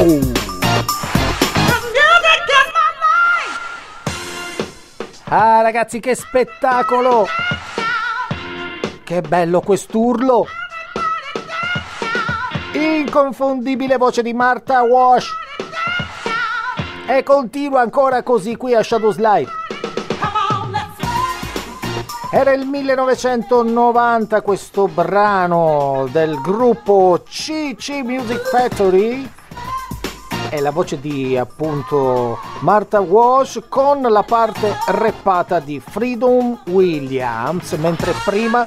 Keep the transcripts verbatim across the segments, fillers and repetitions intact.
Oh. Ah ragazzi, che spettacolo! Che bello quest'urlo! Inconfondibile voce di Martha Wash! E continua ancora così qui a Shadow Slide. Era il millenovecentonovanta questo brano del gruppo C C Music Factory e la voce di appunto Martha Wash con la parte rappata di Freedom Williams, mentre prima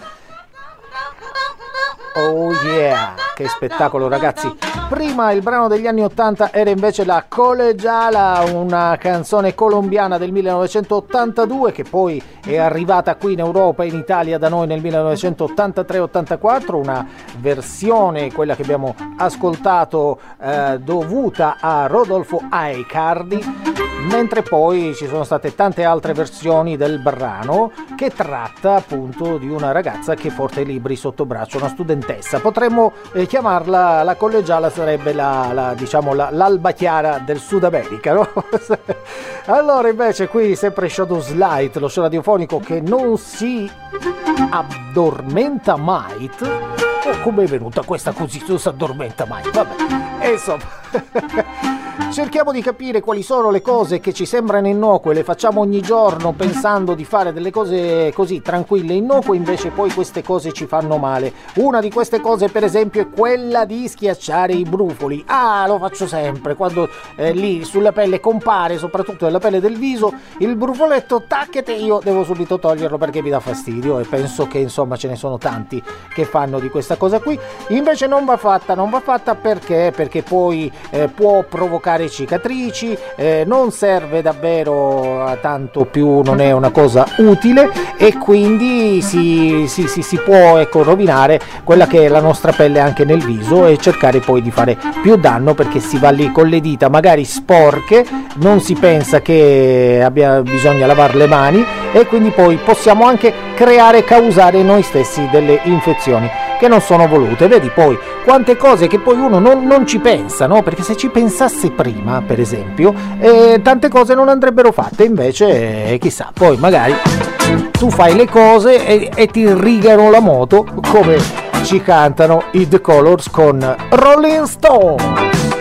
oh yeah, che spettacolo ragazzi. Prima il brano degli anni ottanta era invece la Collegiala, una canzone colombiana del millenovecentottantadue che poi è arrivata qui in Europa e in Italia da noi nel millenovecentottantatré ottantaquattro, una versione, quella che abbiamo ascoltato, eh, dovuta a Rodolfo Aicardi, mentre poi ci sono state tante altre versioni del brano che tratta appunto di una ragazza che porta i libri sotto braccio, una studentessa. Potremmo eh, chiamarla la Collegiala, sarebbe la, la diciamo la, l'Alba Chiara del Sud America, no? Allora invece qui sempre Shadow Slide, lo show radiofonico che non si addormenta mai. Oh, come è venuta questa così, non si addormenta mai, vabbè, e insomma cerchiamo di capire quali sono le cose che ci sembrano innocue, le facciamo ogni giorno pensando di fare delle cose così tranquille e innocue, invece poi queste cose ci fanno male. Una di queste cose per esempio è quella di schiacciare i brufoli. Ah, lo faccio sempre quando eh, lì sulla pelle compare, soprattutto nella pelle del viso, il brufoletto, tacchete, io devo subito toglierlo perché mi dà fastidio e penso che insomma ce ne sono tanti che fanno di questa cosa qui. Invece non va fatta, non va fatta perché? Perché poi eh, può provocare cicatrici, eh, non serve davvero a tanto più, non è una cosa utile e quindi si, si, si, si può ecco, rovinare quella che è la nostra pelle anche nel viso e cercare poi di fare più danno, perché si va lì con le dita magari sporche, non si pensa che abbia bisogno lavare le mani e quindi poi possiamo anche creare e causare noi stessi delle infezioni che non sono volute. Vedi poi quante cose che poi uno non, non ci pensa, no? Perché se ci pensasse prima, per esempio, eh, tante cose non andrebbero fatte, invece eh, chissà, poi magari tu fai le cose e, e ti rigano la moto, come ci cantano i The Colors con Rolling Stone.